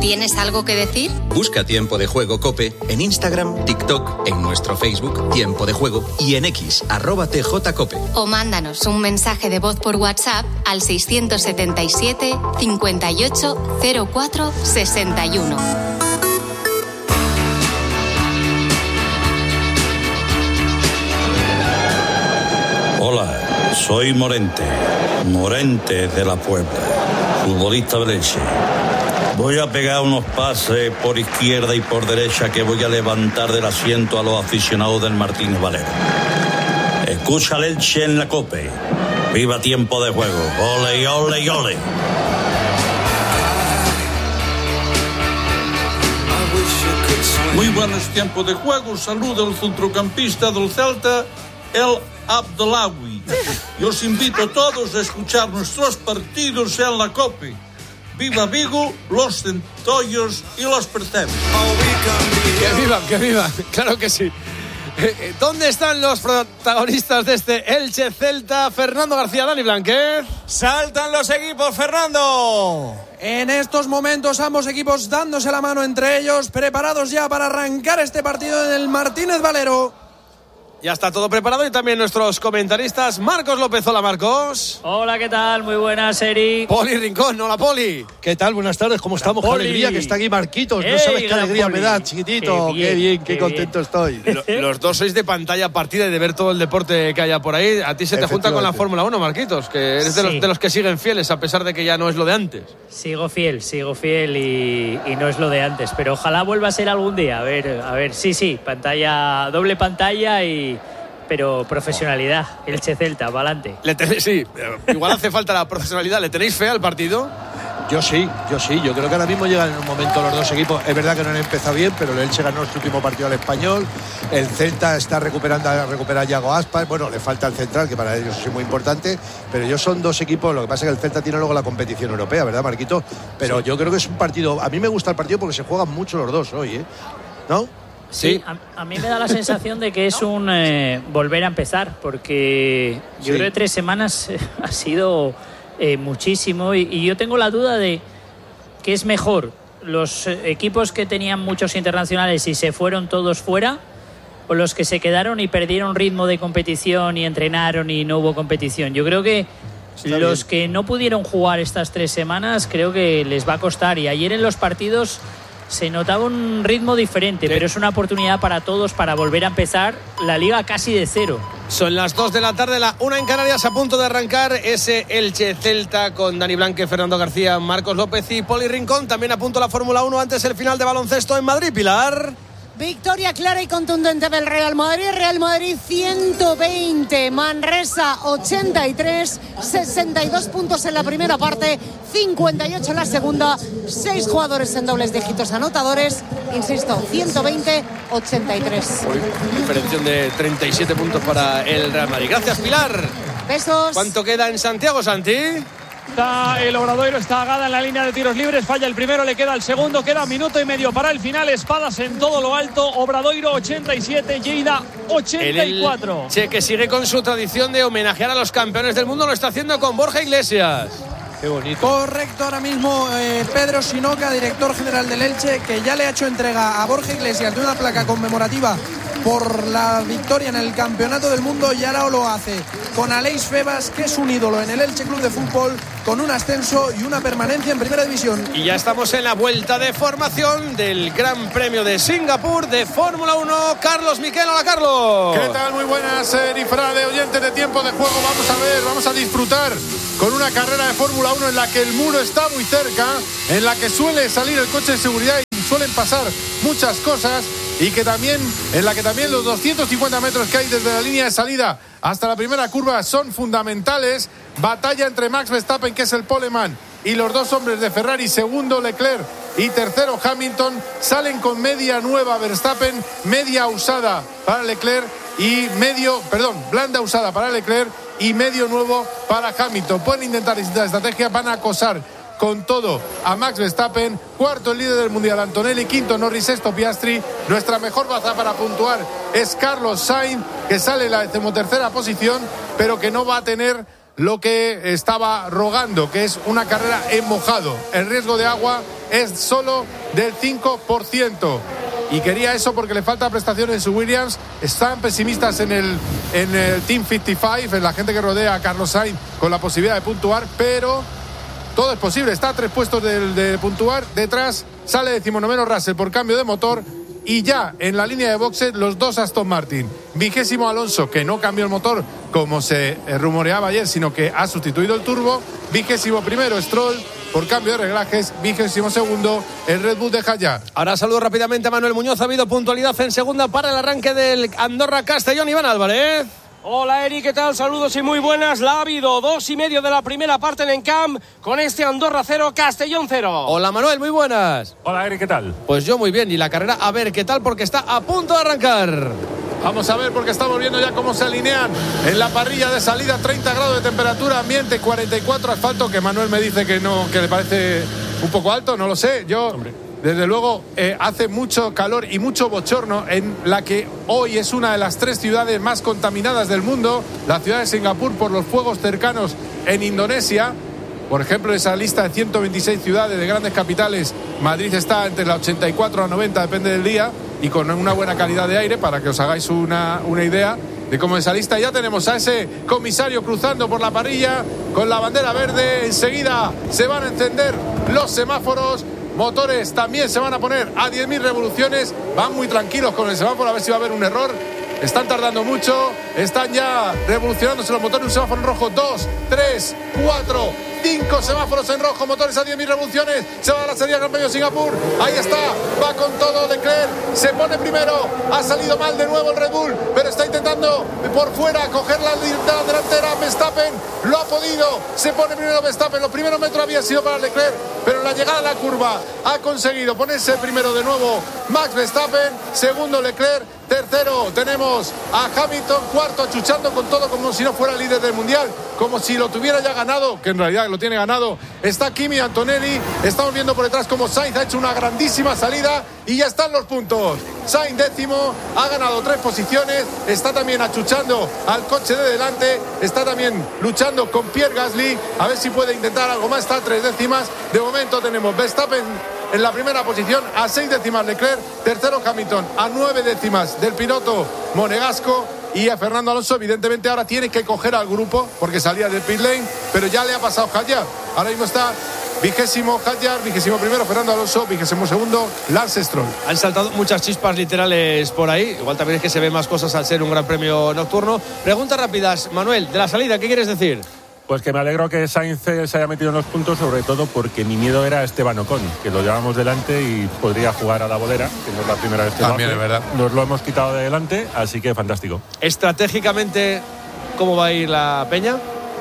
¿Tienes algo que decir? Busca Tiempo de Juego COPE en Instagram, TikTok, en nuestro Facebook Tiempo de Juego y en X, @TJCope. O mándanos un mensaje de voz por WhatsApp al 677 58 04 61. Hola, soy Morente de la Puebla, futbolista del Elche. Voy a pegar unos pases por izquierda y por derecha que voy a levantar del asiento a los aficionados del Martínez Valero. Escucha el Elche en la COPE. ¡Viva Tiempo de Juego! ¡Ole, ole, ole! Muy buenos Tiempos de Juego. Saluda el centrocampista del Celta, El Abdelawi. Y os invito a todos a escuchar nuestros partidos en la COPE. ¡Viva Vigo, los Centollos y los Percebes! ¡Que vivan! ¡Claro que sí! ¿Dónde están los protagonistas de este Elche Celta? Fernando García, Dani Blanquer. ¡Saltan los equipos, Fernando! En estos momentos ambos equipos dándose la mano entre ellos, preparados ya para arrancar este partido en el Martínez Valero. Ya está todo preparado y también nuestros comentaristas. Marcos López, hola Marcos. Hola, ¿qué tal? Muy buenas, Eri. Poli Rincón, hola Poli. ¿Qué tal? Buenas tardes, ¿cómo estamos? Qué alegría que está aquí Marquitos. No sabes qué alegría me da, chiquitito. Qué bien, qué contento estoy. Los dos sois de pantalla partida y de ver todo el deporte que haya por ahí. A ti se te junta con la Fórmula 1, Marquitos, que eres de los que siguen fieles a pesar de que ya no es lo de antes. Sigo fiel y no es lo de antes, pero ojalá vuelva a ser algún día. A ver, sí, pantalla, doble pantalla pero profesionalidad, Elche Celta, para adelante. Sí, igual hace falta la profesionalidad. ¿Le tenéis fe al partido? Yo sí. Yo creo que ahora mismo llegan en un momento los dos equipos. Es verdad que no han empezado bien, pero el Elche ganó su último partido al Español. El Celta está recuperando a Yago Aspas. Bueno, le falta el central, que para ellos es muy importante. Pero ellos son dos equipos. Lo que pasa es que el Celta tiene luego la competición europea, ¿verdad, Marquito? Pero sí. Yo creo que es un partido. A mí me gusta el partido porque se juegan mucho los dos hoy, ¿no? Sí, a mí me da la sensación de que es un volver a empezar, porque yo creo que 3 semanas ha sido muchísimo y yo tengo la duda de qué es mejor, los equipos que tenían muchos internacionales y se fueron todos fuera, o los que se quedaron y perdieron ritmo de competición y entrenaron y no hubo competición. Yo creo que los que no pudieron jugar estas 3 semanas creo que les va a costar, y ayer en los partidos se notaba un ritmo diferente, pero es una oportunidad para todos para volver a empezar la liga casi de cero. Son las 2 de la tarde, la 1 en Canarias, a punto de arrancar ese Elche Celta con Dani Blanque, Fernando García, Marcos López y Poli Rincón. También a punto la Fórmula 1 antes el final de baloncesto en Madrid, Pilar. Victoria clara y contundente del Real Madrid 120, Manresa 83, 62 puntos en la primera parte, 58 en la segunda, 6 jugadores en dobles dígitos anotadores, insisto, 120-83. Diferencia de 37 puntos para el Real Madrid. Gracias, Pilar. Besos. ¿Cuánto queda en Santiago, Santi? El Obradoiro está agada en la línea de tiros libres, falla el primero, le queda el segundo, queda 1 minuto y medio para el final. Espadas en todo lo alto, Obradoiro 87, Lleida 84. El que sigue con su tradición de homenajear a los campeones del mundo, lo está haciendo con Borja Iglesias. Qué bonito. Correcto, ahora mismo Pedro Sinoca, director general del Elche, que ya le ha hecho entrega a Borja Iglesias de una placa conmemorativa por la victoria en el Campeonato del Mundo, y ahora lo hace con Aleix Febas, que es un ídolo en el Elche Club de Fútbol, con un ascenso y una permanencia en Primera División. Y ya estamos en la vuelta de formación del Gran Premio de Singapur de Fórmula 1. Carlos Miquel, hola Carlos. ¿Qué tal? Muy buenas, de oyentes de Tiempo de Juego. Vamos a disfrutar con una carrera de Fórmula 1 en la que el muro está muy cerca, en la que suele salir el coche de seguridad y suelen pasar muchas cosas, y que también en la que también los 250 metros que hay desde la línea de salida hasta la primera curva son fundamentales. Batalla entre Max Verstappen, que es el poleman, y los dos hombres de Ferrari, segundo Leclerc y tercero Hamilton. Salen con media nueva Verstappen, media usada para Leclerc y blanda usada para Leclerc y medio nuevo para Hamilton. Pueden intentar distintas estrategias, van a acosar con todo a Max Verstappen. Cuarto el líder del mundial Antonelli, quinto Norris, sexto Piastri. Nuestra mejor baza para puntuar es Carlos Sainz, que sale en la 13ª posición, pero que no va a tener lo que estaba rogando, que es una carrera en mojado. El riesgo de agua es solo del 5%. Y quería eso porque le falta prestación en su Williams. Están pesimistas en el Team 55, en la gente que rodea a Carlos Sainz, con la posibilidad de puntuar, pero todo es posible. Está a 3 puestos de puntuar. Detrás sale 19º Russell por cambio de motor. Y ya en la línea de boxes los 2 Aston Martin. 20º Alonso, que no cambió el motor como se rumoreaba ayer, sino que ha sustituido el turbo. 21º Stroll por cambio de reglajes. 22º el Red Bull de Hadjar. Ahora saludo rápidamente a Manuel Muñoz. Ha habido puntualidad en segunda para el arranque del Andorra-Castellón. Iván Álvarez. Hola Eri, ¿qué tal? Saludos y muy buenas. La ha habido 2:30 de la primera parte en Encamp con este Andorra 0, Castellón 0. Hola Manuel, muy buenas. Hola Eri, ¿qué tal? Pues yo muy bien. Y la carrera, a ver qué tal, porque está a punto de arrancar. Vamos a ver porque estamos viendo ya cómo se alinean en la parrilla de salida. 30 grados de temperatura, ambiente 44 asfalto, que Manuel me dice que no, que le parece un poco alto, no lo sé. Desde luego hace mucho calor y mucho bochorno en la que hoy es una de las 3 ciudades más contaminadas del mundo, la ciudad de Singapur, por los fuegos cercanos en Indonesia. Por ejemplo, esa lista de 126 ciudades de grandes capitales, Madrid está entre la 84 a 90, depende del día, y con una buena calidad de aire, para que os hagáis una idea de cómo es esa lista. Ya tenemos a ese comisario cruzando por la parrilla con la bandera verde. Enseguida se van a encender los semáforos. Motores también se van a poner a 10.000 revoluciones. Van muy tranquilos con el semáforo, a ver si va a haber un error. Están tardando mucho. Están ya revolucionándose los motores. Un semáforo en rojo. 2, 3, 4, 5 semáforos en rojo. Motores a 10.000 revoluciones. Se va a la salida del Gran Premio de Singapur. Ahí está. Va con todo Leclerc. Se pone primero. Ha salido mal de nuevo el Red Bull, pero está intentando por fuera coger la delantera. Verstappen lo ha podido. Se pone primero Verstappen. Los primeros metros habían sido para Leclerc, pero en la llegada a la curva ha conseguido ponerse primero de nuevo Max Verstappen. Segundo Leclerc. Tercero tenemos a Hamilton. Cuarto achuchando con todo como si no fuera líder del mundial, como si lo tuviera ya ganado, que en realidad lo tiene ganado. Está Kimi Antonelli. Estamos viendo por detrás como Sainz ha hecho una grandísima salida y ya están los puntos. Sainz 10º, ha ganado 3 posiciones. Está también achuchando al coche de delante. Está también luchando con Pierre Gasly, a ver si puede intentar algo más. Está a 3 décimas. De momento tenemos Verstappen en la primera posición, a 6 décimas Leclerc. Tercero Hamilton, a 9 décimas del piloto monegasco. Y a Fernando Alonso, evidentemente, ahora tiene que coger al grupo porque salía del pit lane, pero ya le ha pasado Hadjar. Ahora mismo está 20º Hadjar, 21º Fernando Alonso, 22º Lance Stroll. Han saltado muchas chispas literales por ahí. Igual también es que se ven más cosas al ser un gran premio nocturno. Preguntas rápidas, Manuel, de la salida, ¿qué quieres decir? Pues que me alegro que Sainz se haya metido en los puntos, sobre todo porque mi miedo era Esteban Ocon, que lo llevamos delante y podría jugar a la bolera, que no es la primera vez que también lo hace. Es verdad. Nos lo hemos quitado de delante, así que fantástico. Estratégicamente, ¿cómo va a ir la peña?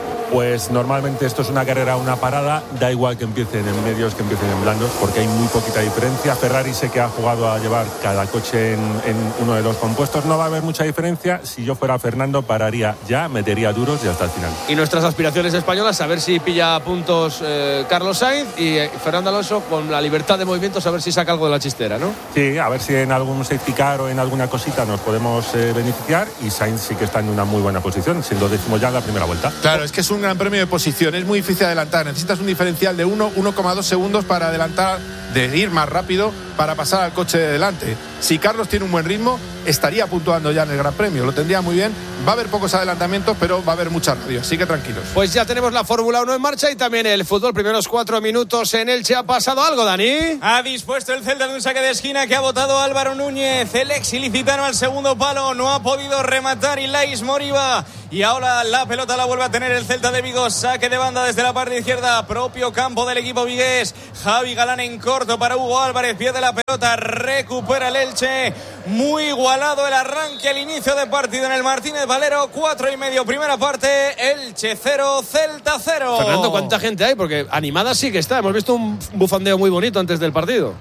Pues normalmente esto es una carrera, una parada, da igual que empiecen en medios que empiecen en blandos, porque hay muy poquita diferencia. Ferrari sé que ha jugado a llevar cada coche en uno de los compuestos, no va a haber mucha diferencia. Si yo fuera Fernando, pararía ya, metería duros y hasta el final. Y nuestras aspiraciones españolas, a ver si pilla puntos Carlos Sainz, y Fernando Alonso, con la libertad de movimientos, a ver si saca algo de la chistera, ¿no? Sí, a ver si en algún safety car o en alguna cosita nos podemos beneficiar, y Sainz sí que está en una muy buena posición, siendo 10º ya en la primera vuelta. Claro, es que es un gran premio de posición, es muy difícil adelantar, necesitas un diferencial de 1,2 segundos para adelantar, de ir más rápido para pasar al coche de delante. Si Carlos tiene un buen ritmo, estaría puntuando ya en el Gran Premio, lo tendría muy bien. Va a haber pocos adelantamientos, pero va a haber mucha radio, así que tranquilos. Pues ya tenemos la Fórmula 1 en marcha y también el fútbol. Primeros 4 minutos en Elche. ¿Ha pasado algo, Dani? Ha dispuesto el Celta de un saque de esquina que ha botado Álvaro Núñez. El ex ilicitano al segundo palo, no ha podido rematar Ilais Moriba. Y ahora la pelota la vuelve a tener el Celta de Vigo. Saque de banda desde la parte izquierda, propio campo del equipo vigués. Javi Galán en corto para Hugo Álvarez, pierde la pelota, recupera el Elche. Muy igualado el arranque al inicio de partido en el Martínez Valero. 4:30 primera parte, Elche 0, Celta 0. Fernando, ¿cuánta gente hay? Porque animada sí que está. Hemos visto un bufandeo muy bonito antes del partido.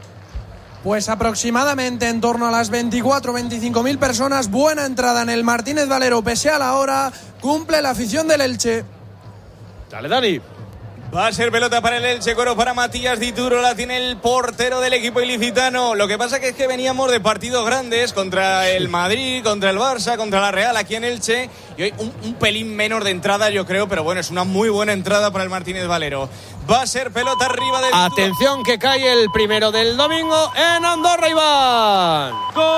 Pues aproximadamente en torno a las 24-25.000 personas. Buena entrada en el Martínez Valero, pese a la hora. Cumple la afición del Elche. Dale, Dani. Va a ser pelota para el Elche, coro para Matías Dituro, la tiene el portero del equipo ilicitano. Lo que pasa es que veníamos de partidos grandes contra el Madrid, contra el Barça, contra la Real aquí en Elche, y hoy un pelín menos de entrada yo creo, pero bueno, es una muy buena entrada para el Martínez Valero. Va a ser pelota arriba del... Atención que cae el primero del domingo en Andorra, Iván.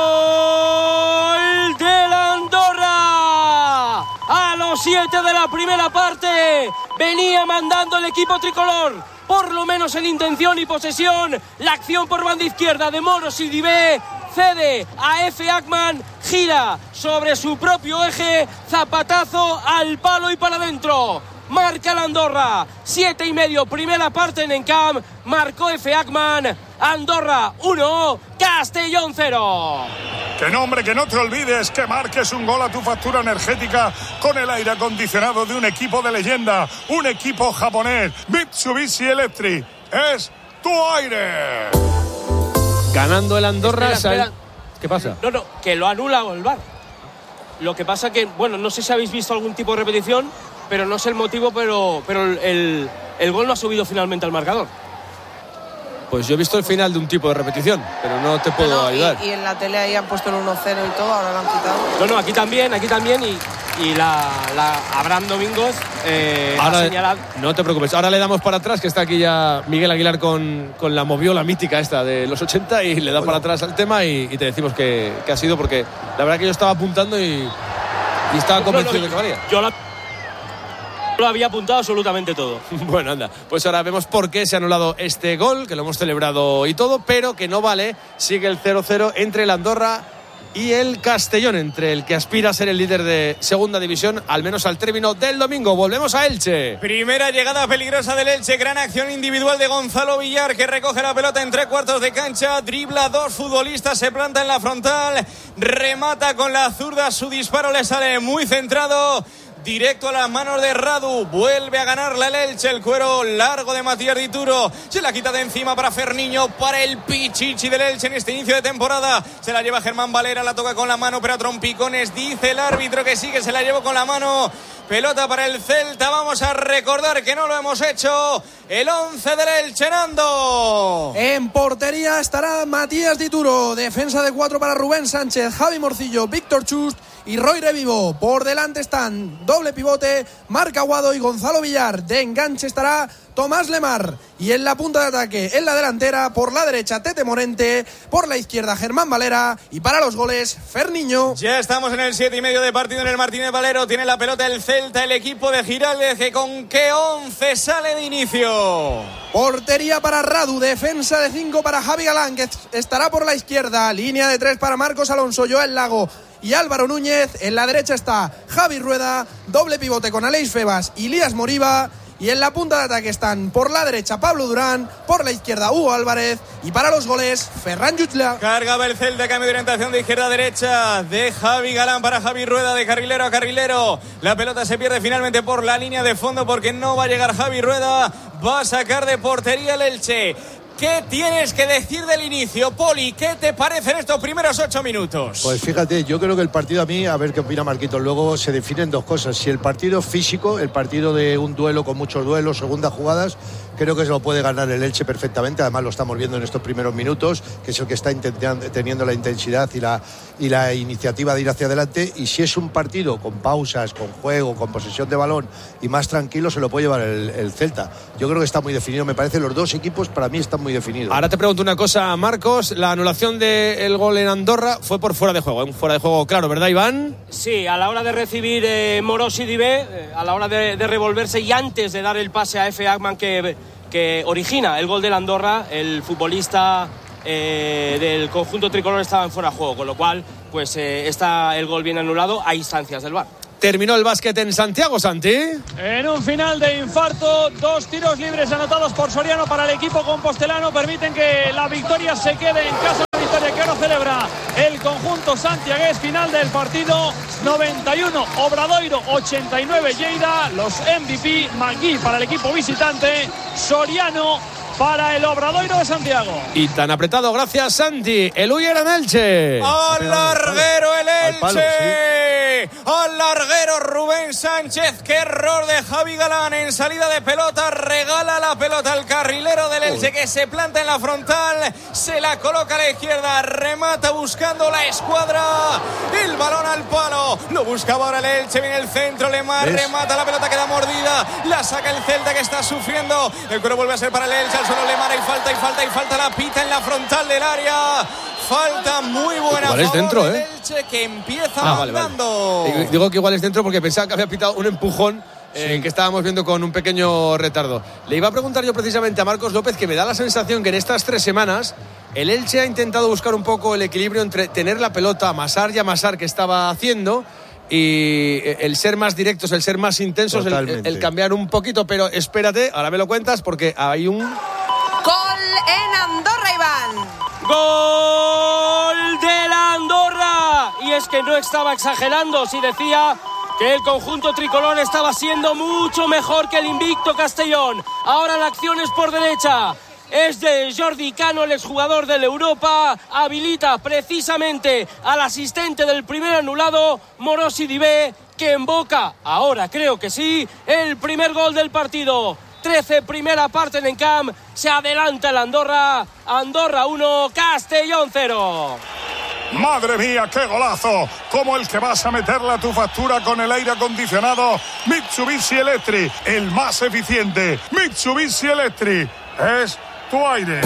¡Gol del Andorra! A los 7 de la primera parte venía mandando el equipo tricolor, por lo menos en intención y posesión. La acción por banda izquierda de Moros y Dibé cede a Efe Akman, gira sobre su propio eje, zapatazo al palo y para adentro. Marca la Andorra, 7:30, primera parte en Encamp, marcó Efe Akman. Andorra 1, Castellón 0. Que no, hombre, que no te olvides que marques un gol a tu factura energética con el aire acondicionado de un equipo de leyenda, un equipo japonés. Mitsubishi Electric es tu aire. Ganando el Andorra. Espera. ¿Qué pasa? No, que lo anula el VAR. Lo que pasa que, bueno, no sé si habéis visto algún tipo de repetición, pero no sé el motivo, pero el gol no ha subido finalmente al marcador. Pues yo he visto el final de un tipo de repetición, pero no te puedo ayudar. Y en la tele ahí han puesto el 1-0 y todo, ahora lo han quitado. No, aquí también y la Abraham Domingos ahora, ha señalado. No te preocupes, ahora le damos para atrás, que está aquí ya Miguel Aguilar con la moviola mítica esta de los 80 y le da para atrás al tema y te decimos que ha sido, porque la verdad que yo estaba apuntando y estaba convencido de que valía. Yo lo había apuntado absolutamente todo. Bueno, anda, pues ahora vemos por qué se ha anulado este gol, que lo hemos celebrado y todo, pero que no vale. Sigue el 0-0 entre el Andorra y el Castellón, entre el que aspira a ser el líder de segunda división, al menos al término del domingo. Volvemos a Elche. Primera llegada peligrosa del Elche, gran acción individual de Gonzalo Villar, que recoge la pelota en 3/4 de cancha, dribla dos futbolistas, se planta en la frontal, remata con la zurda, su disparo le sale muy centrado, directo a las manos de Radu. Vuelve a ganarla el Elche, el cuero largo de Matías Dituro, se la quita de encima para Ferniño, para el Pichichi del Elche en este inicio de temporada. Se la lleva Germán Valera, la toca con la mano pero a trompicones, dice el árbitro que sí, que se la llevó con la mano. Pelota para el Celta, vamos a recordar que no lo hemos hecho. El 11 del Elche, Nando. En portería estará Matías Dituro, defensa de 4 para Rubén Sánchez, Javi Morcillo, Víctor Chust y Roy Revivo. Por delante están doble pivote Marc Aguado y Gonzalo Villar. De enganche estará Tomás Lemar. Y en la punta de ataque, en la delantera, por la derecha Tete Morente, por la izquierda Germán Valera y para los goles Ferniño. Ya estamos en el 7:30 de partido en el Martínez Valero. Tiene la pelota el Celta, el equipo de Giraldez, que con qué 11 sale de inicio. Portería para Radu, defensa de 5 para Javi Galán, que estará por la izquierda, línea de 3 para Marcos Alonso, Joel Lago y Álvaro Núñez. En la derecha está Javi Rueda, doble pivote con Aleix Febas y Lías Moriba. Y en la punta de ataque están por la derecha Pablo Durán, por la izquierda Hugo Álvarez y para los goles Ferran Jutla. Cargaba el Celta, cambio de orientación de izquierda a derecha de Javi Galán para Javi Rueda, de carrilero a carrilero. La pelota se pierde finalmente por la línea de fondo porque no va a llegar Javi Rueda. Va a sacar de portería el Elche. ¿Qué tienes que decir del inicio, Poli? ¿Qué te parecen estos primeros 8 minutos? Pues fíjate, yo creo que el partido, a mí, a ver qué opina Marquitos, luego se definen dos cosas. Si el partido físico, el partido de un duelo con muchos duelos, segundas jugadas, creo que se lo puede ganar el Elche perfectamente. Además lo estamos viendo en estos primeros minutos, que es el que está teniendo la intensidad y la iniciativa de ir hacia adelante. Y si es un partido con pausas, con juego, con posesión de balón y más tranquilo, se lo puede llevar el Celta. Yo creo que está muy definido, me parece. Los dos equipos para mí están muy definidos. Ahora te pregunto una cosa, Marcos. La anulación del gol en Andorra fue por fuera de juego, un fuera de juego claro, ¿verdad, Iván? Sí, a la hora de recibir Moros y Dibé, a la hora de revolverse y antes de dar el pase a Efe Akman que origina el gol del Andorra, el futbolista del conjunto tricolor estaba en fuera de juego, con lo cual pues está el gol bien anulado a instancias del VAR. Terminó el básquet en Santiago, Santi. En un final de infarto, 2 tiros libres anotados por Soriano para el equipo compostelano permiten que la victoria se quede en casa. La victoria que ahora celebra el conjunto santiagués. Final del partido, 91 Obradoiro, 89 Lleida. Los MVP, Magui para el equipo visitante, Soriano para el Obradoiro de Santiago. Y tan apretado, gracias Santi. El Uller en Elche. Al larguero el Elche. Al larguero Rubén Sánchez. Qué error de Javi Galán en salida de pelota. Regala la pelota al carrilero del Elche, que se planta en la frontal. Se la coloca a la izquierda. Remata buscando la escuadra. El balón al palo. Lo buscaba ahora el Elche. Viene el centro. Lemar remata. La pelota queda mordida. La saca el Celta, que está sufriendo. El cuero vuelve a ser para el Elche. Al suelo Lemar. Hay falta. La pita en la frontal del área. Falta muy buena. Igual es dentro, del Elche, que empieza mandando. Vale. Digo que igual es dentro porque pensaba que había pitado un empujón. Que estábamos viendo con un pequeño retardo. Le iba a preguntar yo precisamente a Marcos López, que me da la sensación que en estas 3 semanas el Elche ha intentado buscar un poco el equilibrio entre tener la pelota, amasar y amasar, que estaba haciendo, y el ser más directos, el ser más intensos, el cambiar un poquito. Pero espérate, ahora me lo cuentas, porque hay un gol en Andorra, Iván. Gol de la Andorra. Y es que no estaba exagerando si decía que el conjunto tricolor estaba siendo mucho mejor que el invicto Castellón. Ahora la acción es por derecha. Es de Jordi Cano, el exjugador del Europa. Habilita precisamente al asistente del primer anulado, Morosi Dibé, que emboca, ahora creo que sí, el primer gol del partido. 13, primera parte en Encamp. Se adelanta el Andorra. Andorra 1, Castellón 0. Madre mía, qué golazo, como el que vas a meterle a tu factura con el aire acondicionado Mitsubishi Electric, el más eficiente. Mitsubishi Electric es tu aire.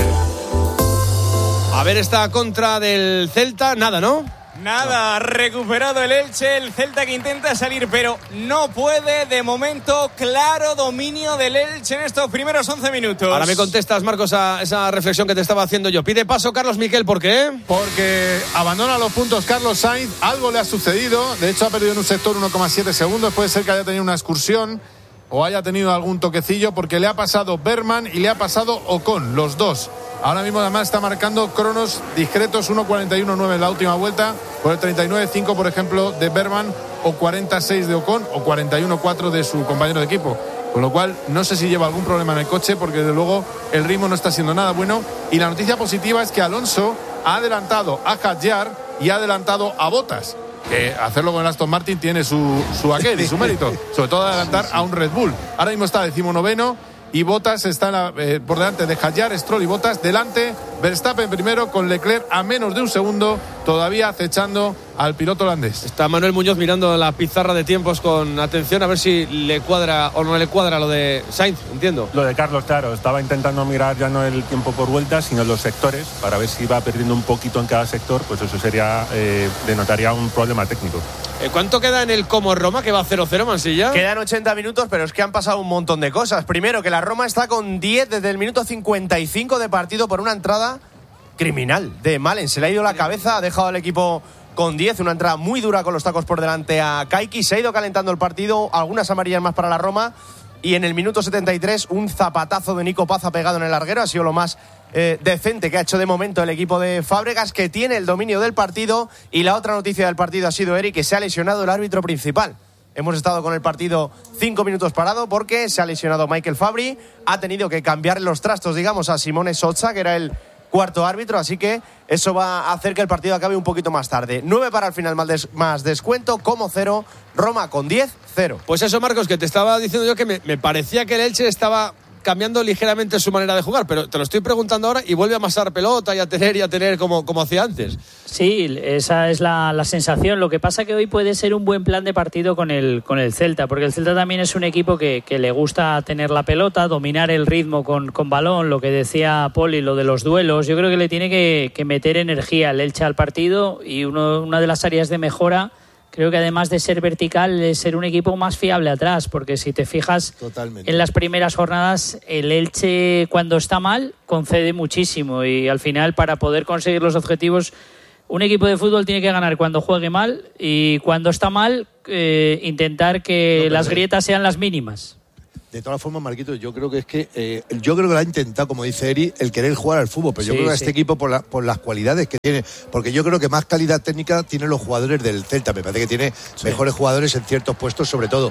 A ver esta contra del Celta, nada, ¿no? Nada, recuperado el Elche, el Celta que intenta salir pero no puede. De momento, claro dominio del Elche en estos primeros 11 minutos. Ahora me contestas, Marcos, a esa reflexión que te estaba haciendo yo. Pide paso Carlos Miquel, ¿por qué? Porque abandona los puntos Carlos Sainz, algo le ha sucedido, de hecho ha perdido en un sector 1,7 segundos, puede ser que haya tenido una excursión o haya tenido algún toquecillo, porque le ha pasado Berman y le ha pasado Ocon, los dos. Ahora mismo además está marcando cronos discretos, 1.41.9 en la última vuelta, por el 39.5 por ejemplo de Berman, o 46 de Ocon, o 41.4 de su compañero de equipo. Con lo cual no sé si lleva algún problema en el coche, porque desde luego el ritmo no está siendo nada bueno. Y la noticia positiva es que Alonso ha adelantado a Hadjar y ha adelantado a Bottas, que hacerlo con el Aston Martin tiene su aquel y su mérito, sobre todo adelantar a un Red Bull. Ahora mismo está 19º y Bottas está por delante de Hadjar, Stroll y Bottas. Delante Verstappen primero, con Leclerc a menos de un segundo, todavía acechando al piloto holandés. Está Manuel Muñoz mirando la pizarra de tiempos con atención, a ver si le cuadra o no le cuadra lo de Sainz, entiendo. Lo de Carlos, claro, estaba intentando mirar ya no el tiempo por vueltas, sino los sectores, para ver si va perdiendo un poquito en cada sector, pues eso sería, denotaría un problema técnico. ¿Cuánto queda en el Como Roma, que va 0-0, Mansilla? Quedan 80 minutos, pero es que han pasado un montón de cosas. Primero, que la Roma está con 10 desde el minuto 55 de partido por una entrada criminal de Malen. Se le ha ido la cabeza, ha dejado al equipo con 10, una entrada muy dura con los tacos por delante a Kaiki. Se ha ido calentando el partido, algunas amarillas más para la Roma. Y en el minuto 73, un zapatazo de Nico Paz ha pegado en el larguero. Ha sido lo más decente que ha hecho de momento el equipo de Fábregas, que tiene el dominio del partido. Y la otra noticia del partido ha sido, Eric, que se ha lesionado el árbitro principal. Hemos estado con el partido 5 minutos parado porque se ha lesionado Michael Fabri. Ha tenido que cambiar los trastos, digamos, a Simone Sozza, que era el cuarto árbitro, así que eso va a hacer que el partido acabe un poquito más tarde. 9 para el final, más descuento, Como 0, Roma con 10, 0. Pues eso, Marcos, que te estaba diciendo yo que me parecía que el Elche estaba cambiando ligeramente su manera de jugar, pero te lo estoy preguntando ahora y vuelve a amasar pelota y a tener como hacía antes. Sí, esa es la sensación. Lo que pasa que hoy puede ser un buen plan de partido con el Celta, porque el Celta también es un equipo que le gusta tener la pelota, dominar el ritmo con balón, lo que decía Poli, lo de los duelos. Yo creo que le tiene que meter energía el Elche al partido, y una de las áreas de mejora, creo que además de ser vertical, es ser un equipo más fiable atrás, porque si te fijas en las primeras jornadas, el Elche cuando está mal concede muchísimo, y al final, para poder conseguir los objetivos, un equipo de fútbol tiene que ganar cuando juegue mal, y cuando está mal intentar que las grietas sean las mínimas. De todas formas, Marquito, yo creo que lo ha intentado, como dice Eri, el querer jugar al fútbol, pero yo creo que este equipo por las cualidades que tiene, porque yo creo que más calidad técnica tienen los jugadores del Celta. Me parece que tiene mejores jugadores en ciertos puestos, sobre todo,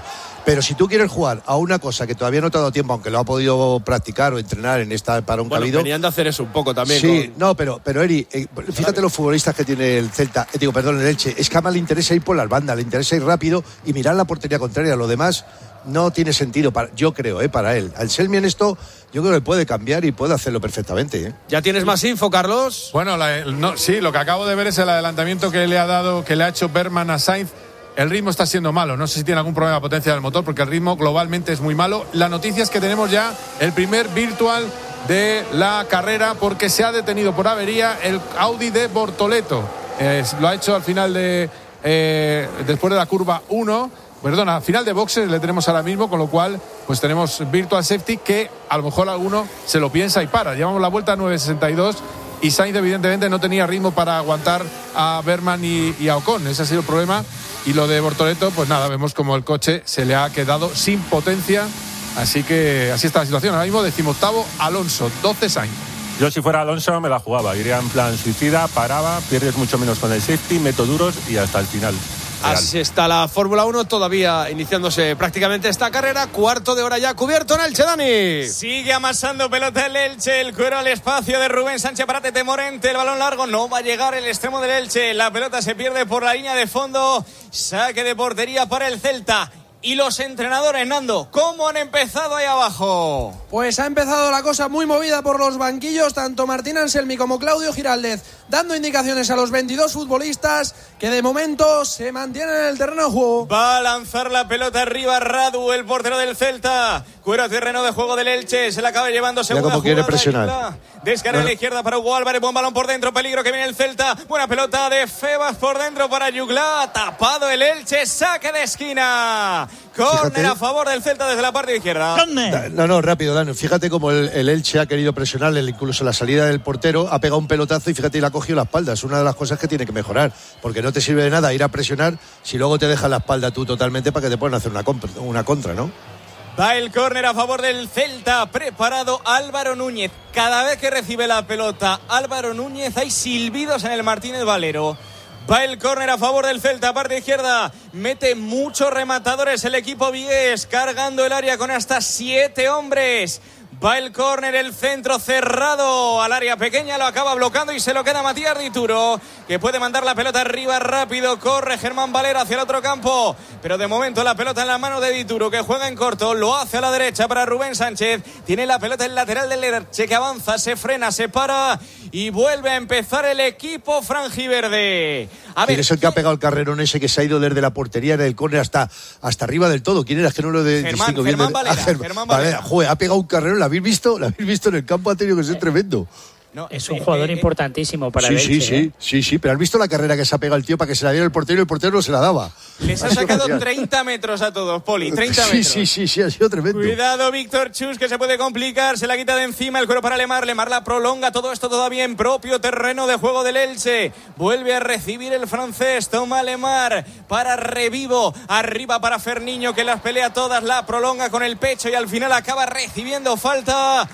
Pero si tú quieres jugar a una cosa que todavía no te ha dado tiempo, aunque lo ha podido practicar o entrenar en esta parón que ha habido. Venían de hacer eso un poco también. Sí, no, pero Eri, fíjate los futbolistas que tiene el Celta, el Elche, es que a más le interesa ir por las bandas, le interesa ir rápido y mirar la portería contraria. Lo demás no tiene sentido, yo creo, para él. Al Selmi en esto, yo creo que puede cambiar y puede hacerlo perfectamente. ¿Ya tienes más info, Carlos? Bueno, sí, lo que acabo de ver es el adelantamiento que le ha hecho Bergman a Sainz. El ritmo está siendo malo, no sé si tiene algún problema de potencia del motor porque el ritmo globalmente es muy malo. La noticia es que tenemos ya el primer virtual de la carrera porque se ha detenido por avería el Audi de Bortoleto. Lo ha hecho al final después de la curva 1, al final de boxes le tenemos ahora mismo, con lo cual pues tenemos virtual safety que a lo mejor alguno se lo piensa y para. Llevamos la vuelta 9.62 y Sainz evidentemente no tenía ritmo para aguantar a Bergman y a Ocon, ese ha sido el problema. Y lo de Bortoleto, pues nada, vemos como el coche se le ha quedado sin potencia. Así que así está la situación. Ahora mismo 18º Alonso, 12 Sainz. Yo si fuera Alonso me la jugaba. Iría en plan suicida, paraba, pierdes mucho menos con el safety, meto duros y hasta el final. Real. Así está la Fórmula 1 todavía iniciándose prácticamente esta carrera. Cuarto de hora ya cubierto en Elche, Dani. Sigue amasando pelota el Elche, el cuero al espacio de Rubén Sánchez para Tete Morente. El balón largo no va a llegar el extremo del Elche. La pelota se pierde por la línea de fondo. Saque de portería para el Celta. Y los entrenadores, Nando, ¿cómo han empezado ahí abajo? Pues ha empezado la cosa muy movida por los banquillos, tanto Martín Anselmi como Claudio Giraldez, dando indicaciones a los 22 futbolistas que de momento se mantienen en el terreno de juego. Va a lanzar la pelota arriba Radu, el portero del Celta. Cuero terreno de juego del Elche, se la acaba llevando segunda jugada. Quiere presionar. Descarga a la izquierda para Hugo Álvarez, buen balón por dentro, peligro que viene el Celta. Buena pelota de Febas por dentro para Yugla, tapado el Elche, saque de esquina. Córner a favor del Celta desde la parte izquierda. No, rápido, Dani. Fíjate cómo el Elche ha querido presionarle, incluso la salida del portero, ha pegado un pelotazo y fíjate, le ha cogido la espalda. Es una de las cosas que tiene que mejorar, porque no te sirve de nada ir a presionar si luego te dejas la espalda tú totalmente para que te puedan hacer una contra, ¿no? Va el córner a favor del Celta, preparado Álvaro Núñez. Cada vez que recibe la pelota Álvaro Núñez hay silbidos en el Martínez Valero. Va el córner a favor del Celta, parte izquierda. Mete muchos rematadores el equipo vigués, cargando el área con hasta 7 hombres. Va el córner, el centro cerrado al área pequeña, lo acaba bloqueando y se lo queda Matías Dituro, que puede mandar la pelota arriba rápido. Corre Germán Valera hacia el otro campo, pero de momento la pelota en la mano de Dituro, que juega en corto, lo hace a la derecha para Rubén Sánchez. Tiene la pelota en el lateral del Elche, que avanza, se frena, se para y vuelve a empezar el equipo franjiverde. ¿Quién es el que ha pegado el carrerón ese que se ha ido desde la portería del córner hasta arriba del todo? ¿Quién era? Es que no lo distingo bien. Germán Valera. Joder, ha pegado un carrerón. ¿La habéis visto? En el campo? Ha tenido que ser tremendo. No, es un jugador importantísimo para el Elche. Sí, pero ¿has visto la carrera que se ha pegado el tío para que se la diera el portero y el portero no se la daba? Les ha sacado 30 metros a todos, Poli, 30 metros. Sí, ha sido tremendo. Cuidado, Víctor Chus, que se puede complicar, se la quita de encima, el cuero para Lemar la prolonga, todo esto todavía en propio terreno de juego del Elche. Vuelve a recibir el francés, toma Lemar para Revivo, arriba para Ferniño, que las pelea todas, la prolonga con el pecho y al final acaba recibiendo falta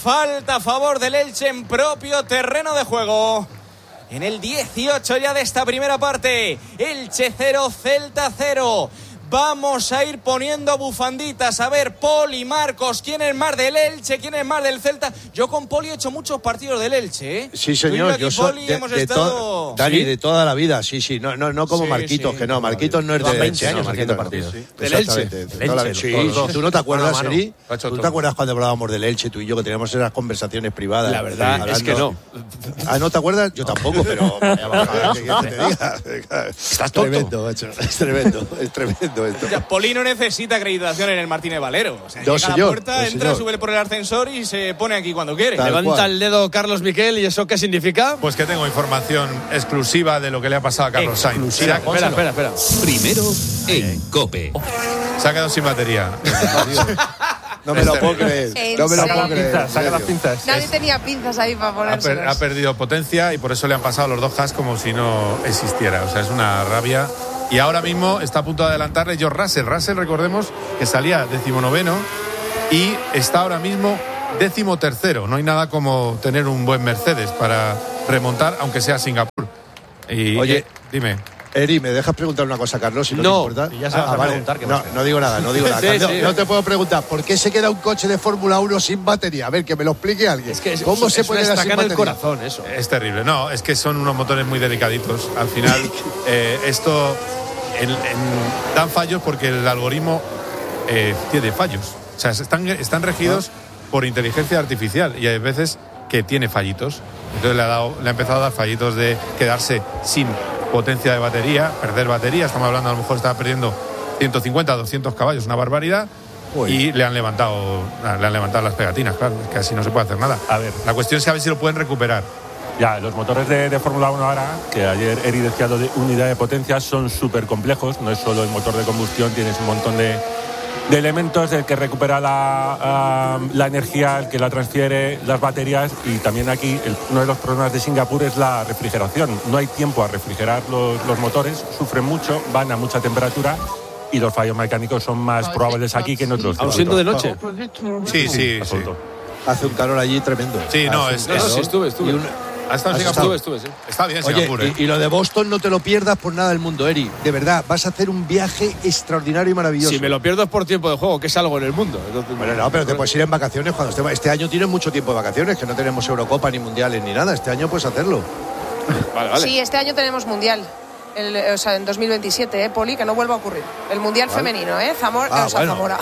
a favor del Elche en propio terreno de juego. En el 18 ya de esta primera parte, Elche 0, Celta 0. Vamos a ir poniendo bufanditas. A ver, Poli, Marcos, ¿quién es más del Elche? ¿Quién es más del Celta? Yo con Poli he hecho muchos partidos del Elche, ¿eh? Sí, señor. Yo soy Dani, de toda la vida. Sí. No como Marquitos, que no. Marquitos no es del Elche. No, Marquitos partidos. Del Elche. Sí. ¿Tú no te acuerdas, Eri? ¿Tú te acuerdas cuando hablábamos del Elche, tú y yo, que teníamos esas conversaciones privadas? La verdad es que no. ¿No te acuerdas? Yo tampoco, pero... ¿Qué te diga? Estás tremendo, macho. Es tremendo. Poli no necesita acreditación en el Martínez Valero. O sea, llega a la puerta, entra, sube por el ascensor y se pone aquí cuando quiere. Levanta el dedo Carlos Miquel. ¿Y eso qué significa? Pues que tengo información exclusiva de lo que le ha pasado a Carlos Sainz. Espera. Primero en COPE. Se ha quedado sin batería. No me lo puedo creer. Saca las pinzas. Nadie tenía pinzas ahí para ponérselas. Ha perdido potencia y por eso le han pasado los dos Haas como si no existiera. O sea, es una rabia. Y ahora mismo está a punto de adelantarle George Russell. Russell, recordemos que salía 19º y está ahora mismo 13º. No hay nada como tener un buen Mercedes para remontar, aunque sea Singapur. Y, oye, dime. Eri, ¿me dejas preguntar una cosa, Carlos? Si no te importa. Y ya se va a vale. preguntar. No digo nada. No te puedo preguntar, ¿por qué se queda un coche de Fórmula 1 sin batería? A ver, que me lo explique alguien. Es que ¿Cómo se puede quedar sin batería? el corazón, eso. Es terrible. No, es que son unos motores muy delicaditos. Al final, esto dan fallos porque el algoritmo tiene fallos. O sea, están regidos por inteligencia artificial y hay veces que tiene fallitos. Entonces le ha empezado a dar fallitos de quedarse sin potencia de batería, perder batería. Estamos hablando, a lo mejor estaba perdiendo 150, 200 caballos, una barbaridad. Y le han levantado las pegatinas, claro, es que así no se puede hacer nada. A ver, la cuestión es a ver si lo pueden recuperar. Ya, los motores de Fórmula 1 ahora, que ayer Eri decía lo de unidad de potencia, son súper complejos. No es solo el motor de combustión, tienes un montón de elementos, el que recupera la energía, el que la transfiere, las baterías. Y también aquí uno de los problemas de Singapur es la refrigeración. No hay tiempo a refrigerar los motores, sufren mucho, van a mucha temperatura y los fallos mecánicos son más probables aquí que en otros. ¿Aún siendo de noche? Sí. Hace un calor allí tremendo. Sí, sí, estuve. Estuve, sí. Está bien, Singapur. Oye, y lo de Boston no te lo pierdas por nada del mundo, Eri. De verdad, vas a hacer un viaje extraordinario y maravilloso. Si me lo pierdo es por tiempo de juego, que es algo en el mundo. Entonces, bueno, no, pero te puedes ir en vacaciones cuando esté. Este año tienes mucho tiempo de vacaciones, que no tenemos Eurocopa ni Mundiales ni nada. Este año puedes hacerlo. Vale. Sí, este año tenemos Mundial. En 2027, Poli, que no vuelva a ocurrir. El Mundial femenino, Zamora. Zamora.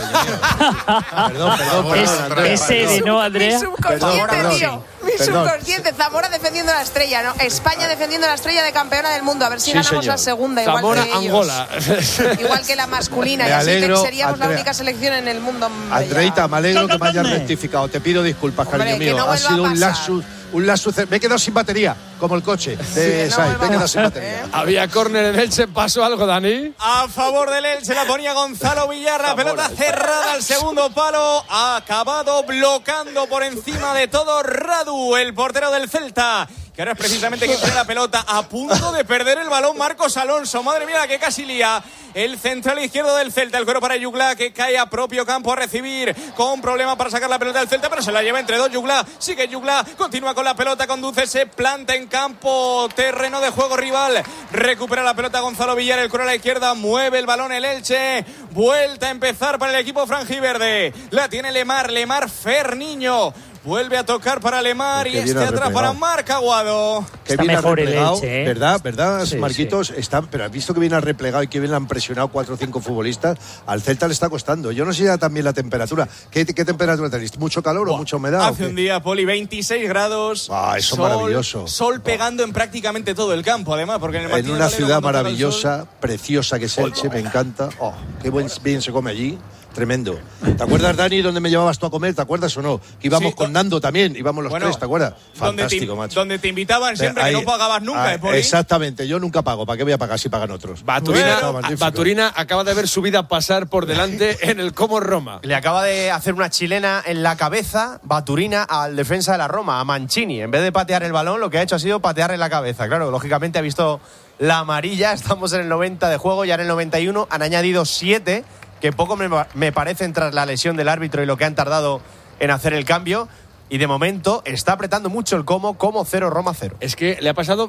Perdón. Ese de no, Andrea. Mi subconsciente, tío. Mi subconsciente. Zamora defendiendo la estrella, ¿no? España defendiendo la estrella de campeona del mundo. A ver si ganamos la segunda, Zamora, igual que Angola. Igual que la masculina. Me y así alegro, seríamos Andrea. la única selección en el mundo. Andreita, me alegro que me hayas rectificado. Te pido disculpas, cariño mío. No ha sido un lapsus. Me he quedado sin batería, como el coche de Sainz. Me he quedado sin batería. Había córner en Elche, ¿pasó algo, Dani? A favor del Elche la ponía Gonzalo Villar, la pelota cerrada al segundo palo, ha acabado bloqueando por encima de todo Radu, el portero del Celta, que ahora es precisamente quien tiene la pelota, a punto de perder el balón Marcos Alonso. Madre mía, que casi lía el central izquierdo del Celta. El cuero para Jugla, que cae a propio campo a recibir, con problema para sacar la pelota del Celta, pero se la lleva entre dos. Jugla, sigue Jugla, continúa con la pelota, conduce, se planta en campo, terreno de juego rival, recupera la pelota Gonzalo Villar, el cuero a la izquierda, mueve el balón el Elche, vuelta a empezar para el equipo franjiverde, la tiene Lemar Ferniño. Vuelve a tocar para Lemar y atrás para Marc Aguado. Está mejor el Elche, ¿verdad, sí, Marquitos? Sí. Pero has visto que viene replegado y que bien le han presionado 4 o 5 futbolistas. Al Celta le está costando. Yo no sé ya también la temperatura. ¿Qué temperatura tenéis? ¿Mucho calor o mucha humedad? Hace un día, Poli, 26 grados. Eso maravilloso. Sol pegando en prácticamente todo el campo, además. Porque en una ciudad maravillosa, preciosa que es Elche, me encanta. Qué bien se come allí. Tremendo. ¿Te acuerdas, Dani, dónde me llevabas tú a comer? ¿Te acuerdas o no? Que íbamos con Nando también, íbamos los tres, ¿te acuerdas? Fantástico, macho. Donde te invitaban siempre, ahí, que no pagabas nunca, Poli. Exactamente, yo nunca pago. ¿Para qué voy a pagar si pagan otros? Baturina acaba de ver su vida pasar por delante en el Como Roma. Le acaba de hacer una chilena en la cabeza, Baturina, al defensa de la Roma, a Mancini. En vez de patear el balón, lo que ha hecho ha sido patear en la cabeza. Claro, lógicamente ha visto la amarilla. Estamos en el 90 de juego, ya en el 91 han añadido 7, que poco me parecen tras la lesión del árbitro y lo que han tardado en hacer el cambio. Y de momento está apretando mucho el Como 0, Roma 0. Es que le ha pasado...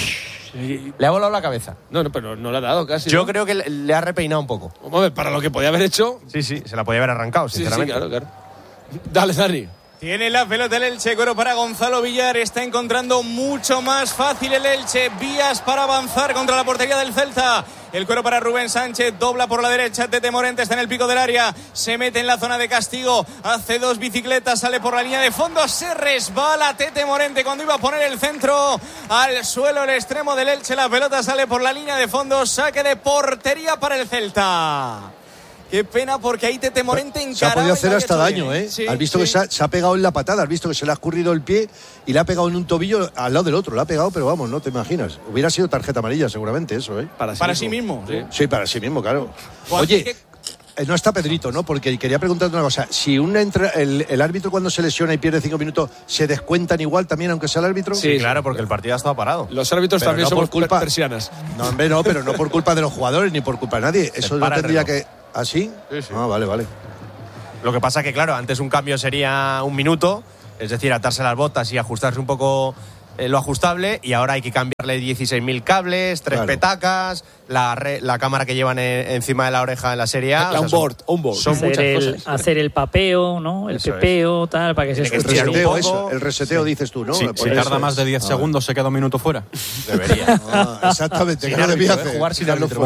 Le ha volado la cabeza. No, pero no le ha dado casi. Yo creo que le ha repeinado un poco. Hombre, para lo que podía haber hecho... Sí, se la podía haber arrancado, sinceramente. Sí, claro. Dale, Dani. Tiene la pelota el Elche, cuero para Gonzalo Villar. Está encontrando mucho más fácil el Elche vías para avanzar contra la portería del Celta. El cuero para Rubén Sánchez, dobla por la derecha, Tete Morente está en el pico del área, se mete en la zona de castigo, hace 2 bicicletas, sale por la línea de fondo, se resbala Tete Morente cuando iba a poner el centro al suelo, el extremo del Elche, la pelota sale por la línea de fondo, saque de portería para el Celta. Qué pena, porque ahí Tete Morente encaraba. Se ha podido hacer hasta daño, ¿eh? Sí, has visto que se ha pegado en la patada, has visto que se le ha escurrido el pie y le ha pegado en un tobillo al lado del otro. Le ha pegado, pero vamos, no te imaginas. Hubiera sido tarjeta amarilla seguramente eso, ¿eh? Para sí mismo. Sí, para sí mismo, claro. Oye, no está Pedrito, ¿no? Porque quería preguntarte una cosa. Si el árbitro cuando se lesiona y pierde 5 minutos, ¿se descuentan igual también aunque sea el árbitro? Sí, claro, porque el partido ha estado parado. Los árbitros pero también no somos culpa, persianas. No, hombre, no, pero no por culpa de los jugadores ni por culpa de nadie. Eso no tendría que... ¿Así? Sí. Ah, vale. Lo que pasa que, claro, antes un cambio sería 1 minuto, es decir, atarse las botas y ajustarse un poco lo ajustable, y ahora hay que cambiarle 16.000 cables, 3 petacas, la cámara que llevan encima de la oreja en la Serie A. Un board. Son muchas cosas. Hacer el papeo, ¿no? El pepeo, tal, para que se escuche un poco. Eso, el reseteo dices tú, ¿no? Sí, si tarda más de 10 segundos se queda un minuto fuera. Debería. Exactamente, que no debía hacer. Jugar sin árbitro.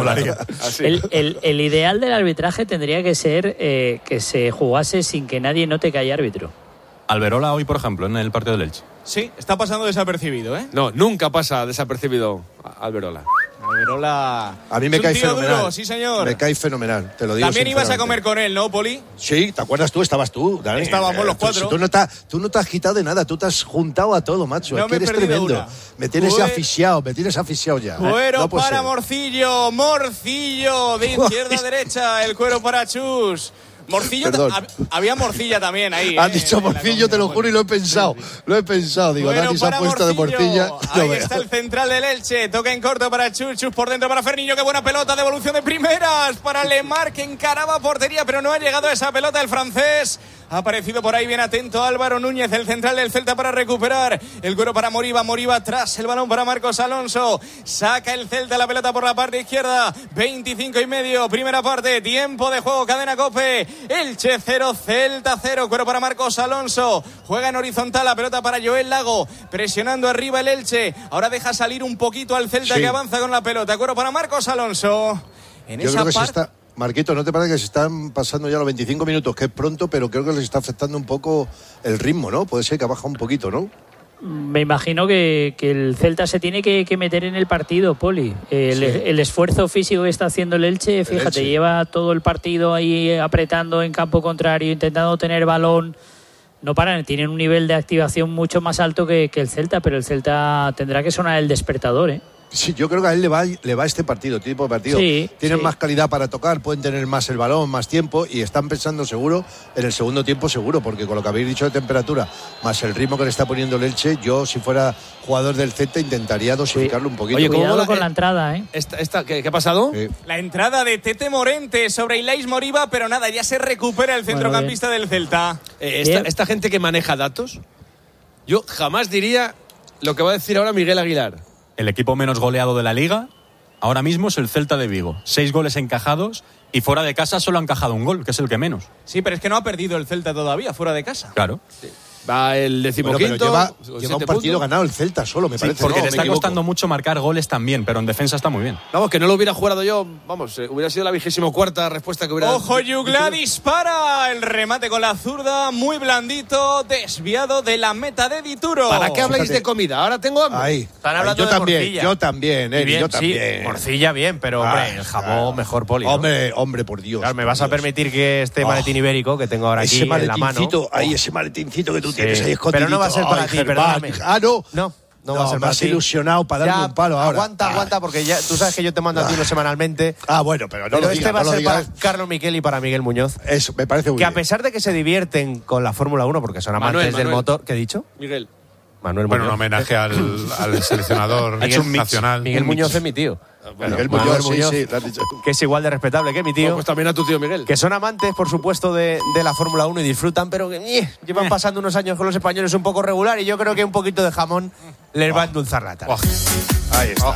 El ideal del arbitraje tendría que ser que se jugase sin que nadie note que hay árbitro. Alberola hoy, por ejemplo, en el partido del Elche. Sí, está pasando desapercibido, ¿eh? No, nunca pasa desapercibido Alberola. Alberola. A mí me cae fenomenal. Duro, sí, señor. Me cae fenomenal, te lo digo. También ibas a comer con él, ¿no, Poli? Sí, ¿te acuerdas tú? Estabas tú, Dani. Estábamos los 4. Tú no te has quitado de nada, tú te has juntado a todo, macho. No, es que eres tremendo. una. Me tienes asfixiado ya. Cuero no para ser. Morcillo, de izquierda a derecha, el cuero para Chus. Morcillo, había morcilla también ahí. Has dicho morcillo, te lo juro, y lo he pensado. Digo, bueno, Dani se ha puesto de morcilla. Ahí está el central del Elche. Toca en corto para Chus por dentro para Ferniño. Qué buena pelota, devolución de primeras para Lemar, que encaraba portería, pero no ha llegado a esa pelota el francés. Ha aparecido por ahí bien atento Álvaro Núñez, el central del Celta, para recuperar. El cuero para Moriba atrás, el balón para Marcos Alonso. Saca el Celta la pelota por la parte izquierda. 25:30, primera parte, tiempo de juego, cadena COPE. Elche 0, Celta 0, cuero para Marcos Alonso. Juega en horizontal, la pelota para Joel Lago, presionando arriba el Elche. Ahora deja salir un poquito al Celta, que avanza con la pelota. Cuero para Marcos Alonso. Yo creo que se está... Marquito, ¿no te parece que se están pasando ya los 25 minutos? Que es pronto, pero creo que les está afectando un poco el ritmo, ¿no? Puede ser que ha bajado un poquito, ¿no? Me imagino que el Celta se tiene que meter en el partido, Poli. El esfuerzo físico que está haciendo el Elche, fíjate, lleva todo el partido ahí apretando en campo contrario, intentando tener balón. No paran, tienen un nivel de activación mucho más alto que el Celta, pero el Celta tendrá que sonar el despertador, ¿eh? Sí, yo creo que a él le va este partido, tipo de partido. Tienen más calidad para tocar, pueden tener más el balón, más tiempo, y están pensando seguro en el segundo tiempo, seguro, porque con lo que habéis dicho de temperatura, más el ritmo que le está poniendo el Elche, yo, si fuera jugador del Celta, intentaría dosificarlo un poquito. Oye, cuidado con la entrada, ¿eh? ¿Qué ha pasado? La entrada de Tete Morente sobre Ilais Moriba, pero nada, ya se recupera el centrocampista del Celta. Esta gente que maneja datos, yo jamás diría lo que va a decir ahora Miguel Aguilar. El equipo menos goleado de la Liga ahora mismo es el Celta de Vigo. 6 goles encajados y fuera de casa solo ha encajado un gol, que es el que menos. Sí, pero es que no ha perdido el Celta todavía fuera de casa. Claro. Va el 15º. Lleva un partido ganado el Celta solo, me parece. Porque le está costando mucho marcar goles también, pero en defensa está muy bien. Vamos, que no lo hubiera jugado yo, hubiera sido la 24ª respuesta que hubiera... ¡Ojo, Yugla dispara! El remate con la zurda, muy blandito, desviado de la meta de Dituro. ¿Para qué habláis de comida? Ahora tengo hambre. Ahí. Están hablando de morcilla. Yo también, yo también. Sí, morcilla bien, pero hombre, el jamón mejor, Poli, ¿no? Hombre, por Dios. Claro, me vas a permitir que este maletín ibérico que tengo ahora aquí en la mano. Ese maletincito que tú tienes ahí escondido. No va a ser para ti, perdóname. No va a ser para ti. ti. Ilusionado para darme un palo ahora. Aguanta, porque ya tú sabes que yo te mando a ti uno semanalmente. Bueno, pero no lo digas, este va a ser para Carlos Miquel y para Miguel Muñoz. Eso, me parece muy bien. Que a pesar de que se divierten con la Fórmula 1, porque son amantes del motor... ¿Qué he dicho? Miguel. Manuel Bueno, Muñoz. un homenaje al seleccionador nacional. Miguel Muñoz es mi tío. Miguel Muñoz, sí, lo has dicho. Que es igual de respetable que mi tío. Pues también a tu tío Miguel. Que son amantes, por supuesto, de la Fórmula 1 y disfrutan, pero que llevan pasando unos años con los españoles un poco regular, y yo creo que un poquito de jamón les va a endulzar la tarde. Ahí está.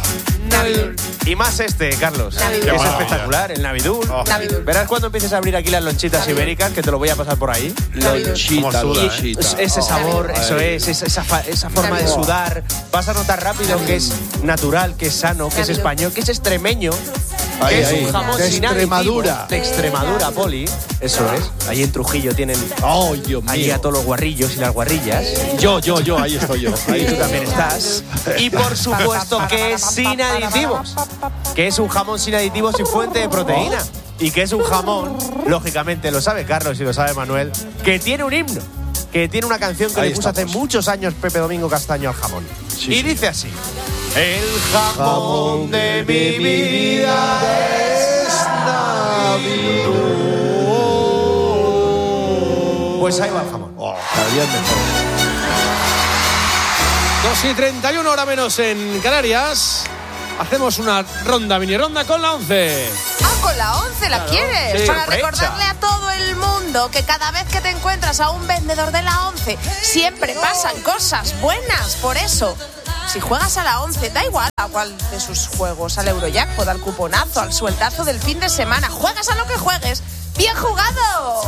Y más Carlos, que es espectacular, el Navidul. Verás cuando empieces a abrir aquí las lonchitas ibéricas, que te lo voy a pasar por ahí. Lonchita. Ese sabor, eso es, esa forma de sudar. Vas a notar rápido que es natural, que es sano, que es español, que es extremeño, que es un jamón sin Extremadura. De Extremadura, Poli. Eso es. Ahí en Trujillo tienen ahí a todos los guarrillos y las guarrillas. Yo, ahí estoy yo. Ahí tú también estás. Y por supuesto que es sin aditivos. Que es un jamón sin aditivos y fuente de proteína. Y que es un jamón, lógicamente lo sabe Carlos y lo sabe Manuel, que tiene un himno. Que tiene una canción que le puso hace muchos años Pepe Domingo Castaño al jamón. Y dice así: el jamón de mi vida es Navidul. Pues ahí va el jamón. Cada día es mejor. 2:31, hora menos en Canarias. Hacemos una mini ronda con la 11. Con la 11 la quieres, sí, para sorpresa. recordarle a todo el mundo que cada vez que te encuentras a un vendedor de la 11 siempre pasan cosas buenas. Por eso, Si juegas a la 11, da igual a cuál de sus juegos, al Eurojackpot, al cuponazo, al sueltazo del fin de semana, juegas a lo que juegues. ¡Bien jugado!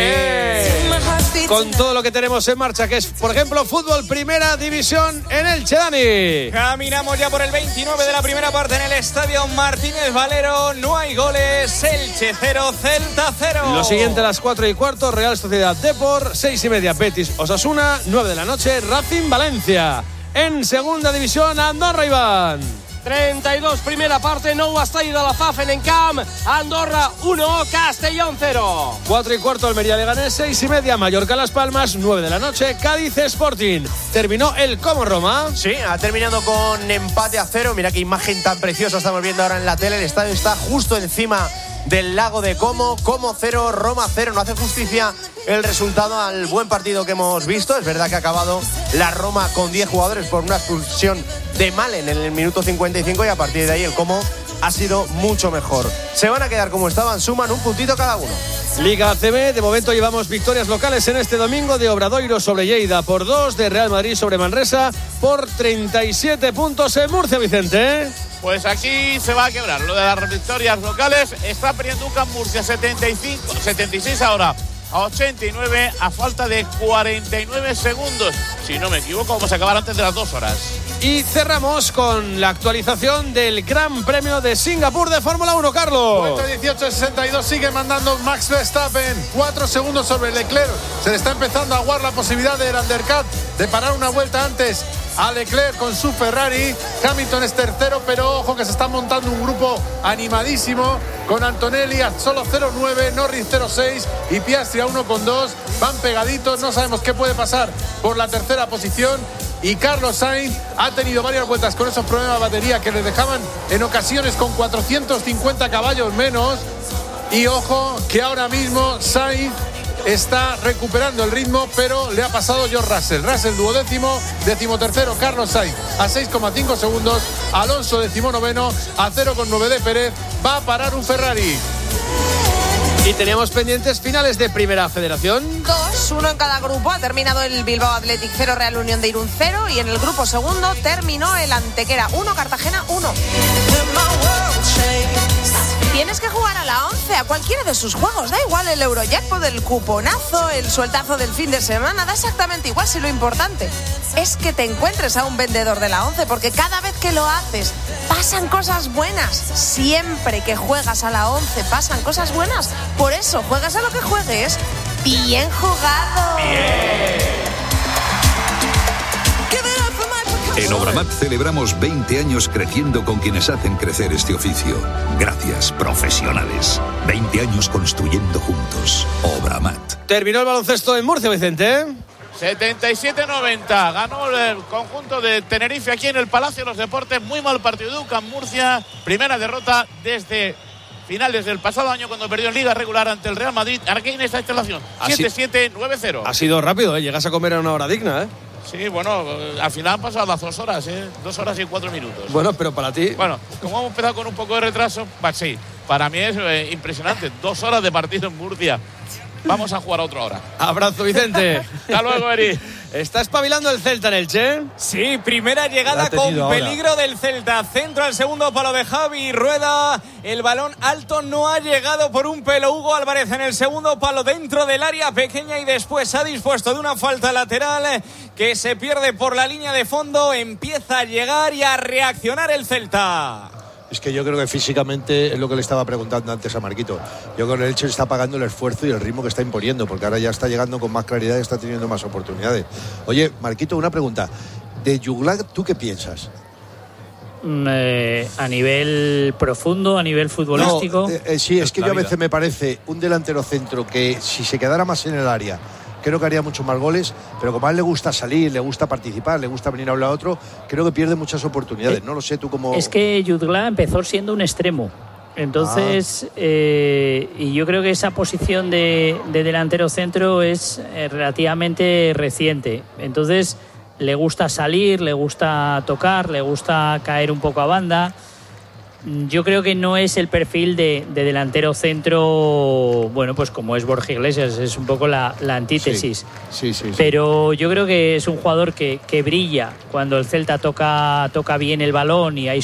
¡Bien! Con todo lo que tenemos en marcha, que es, por ejemplo, fútbol primera división en Elche, Dani. Caminamos ya por el 29 de la primera parte en el estadio Martínez Valero. No hay goles. Elche 0, Celta 0. Lo siguiente a las 4:15, Real Sociedad Depor, 6:30, Betis Osasuna, 9 de la noche, Racing Valencia. En segunda división, Andorra, Iván. 32, primera parte, no hasta ido a la FAF en Camp. Andorra 1, Castellón 0. 4:15, Almería Leganés, 6:30, Mallorca Las Palmas, 9 de la noche, Cádiz Sporting. Terminó el Como Roma. Sí, ha terminado con empate a 0. Mira qué imagen tan preciosa estamos viendo ahora en la tele. El estadio está justo encima del lago de Como. Como 0, Roma 0. No hace justicia el resultado al buen partido que hemos visto. Es verdad que ha acabado la Roma con 10 jugadores por una expulsión de Malen en el minuto 55 y a partir de ahí el Como ha sido mucho mejor. Se van a quedar como estaban, suman un puntito cada uno. Liga ACB, de momento llevamos victorias locales en este domingo de Obradoiro sobre Lleida por 2, de Real Madrid sobre Manresa por 37 puntos en Murcia, Vicente. Pues aquí se va a quebrar lo de las victorias locales. Está perdiendo UCAM Murcia 76 ahora a 89 a falta de 49 segundos. Si no me equivoco, vamos a acabar antes de las 2 horas. Y cerramos con la actualización del Gran Premio de Singapur de Fórmula 1, Carlos. 18:62, sigue mandando Max Verstappen, 4 segundos sobre Leclerc. Se le está empezando a aguar la posibilidad del undercut, de parar una vuelta antes a Leclerc con su Ferrari. Hamilton es tercero, pero ojo que se está montando un grupo animadísimo con Antonelli a solo 0.9, Norris 0.6 y Piastri a 1.2. Van pegaditos, no sabemos qué puede pasar por la tercera posición. Y Carlos Sainz ha tenido varias vueltas con esos problemas de batería que le dejaban en ocasiones con 450 caballos menos. Y ojo que ahora mismo Sainz está recuperando el ritmo, pero le ha pasado George Russell. Russell duodécimo, 13º Carlos Sainz a 6,5 segundos. Alonso 19º a 0,9 de Pérez. Va a parar un Ferrari. Y teníamos pendientes finales de Primera Federación. 2, 1 en cada grupo. Ha terminado el Bilbao Athletic 0, Real Unión de Irún 0. Y en el grupo segundo terminó el Antequera 1, Cartagena 1. Tienes que jugar a la 11, a cualquiera de sus juegos. Da igual el Eurojackpot, el cuponazo, el sueltazo del fin de semana. Da exactamente igual, si lo importante es que te encuentres a un vendedor de la 11. Porque cada vez que lo haces, pasan cosas buenas. Siempre que juegas a la 11, pasan cosas buenas. Por eso, juegas a lo que juegues. ¡Bien jugado! ¡Bien! En Obramat celebramos 20 años creciendo con quienes hacen crecer este oficio. Gracias, profesionales. 20 años construyendo juntos. Obramat. Terminó el baloncesto en Murcia, Vicente. 77-90. Ganó el conjunto de Tenerife aquí en el Palacio de los Deportes. Muy mal partido de UCAM Murcia. Primera derrota desde finales del pasado año cuando perdió en Liga regular ante el Real Madrid. Aquí en esta instalación. 7-7-9-0. Ha sido rápido, ¿eh? Llegas a comer a una hora digna, ¿eh? Sí, bueno, al final han pasado las 2 horas, 2 horas y 4 minutos. Bueno, pero para ti... Bueno, como hemos empezado con un poco de retraso, pues sí, para mí es impresionante. 2 horas de partido en Murcia. Vamos a jugar a otra hora. Abrazo, Vicente. Hasta luego, Eri. ¿Está espabilando el Celta en Elche? Sí, primera llegada con peligro del Celta. Centro al segundo palo de Javi Rueda. El balón alto no ha llegado por un pelo. Hugo Álvarez en el segundo palo dentro del área pequeña y después ha dispuesto de una falta lateral que se pierde por la línea de fondo. Empieza a llegar y a reaccionar el Celta. Es que yo creo que físicamente es lo que le estaba preguntando antes a Marquito. Yo creo que el Elche está pagando el esfuerzo y el ritmo que está imponiendo, porque ahora ya está llegando con más claridad y está teniendo más oportunidades. Oye, Marquito, una pregunta. De Juglar, ¿tú qué piensas? A nivel profundo, a nivel futbolístico. No, sí, es que yo a veces me parece un delantero centro que si se quedara más en el área, creo que haría muchos más goles, pero como a él le gusta salir, le gusta participar, le gusta venir a un lado a otro, creo que pierde muchas oportunidades. No lo sé, tú cómo... Es que Jutgla empezó siendo un extremo. Entonces, y yo creo que esa posición de delantero centro es relativamente reciente. Entonces, le gusta salir, le gusta tocar, le gusta caer un poco a banda. yo creo que no es el perfil de delantero centro, bueno, pues como es Borja Iglesias, es un poco la antítesis. Sí. Pero yo creo que es un jugador que brilla cuando el Celta toca bien el balón y hay